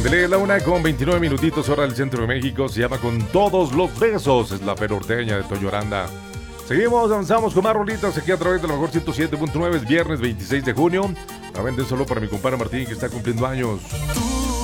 De la 1:29 minutitos, hora del centro de México. Se llama Con Todos los Besos. Es la Norteña de Toyoranda. Seguimos, avanzamos con más rolitas aquí a través de la mejor 107.9. Es viernes 26 de junio. Nuevamente solo para mi compadre Martín, que está cumpliendo años.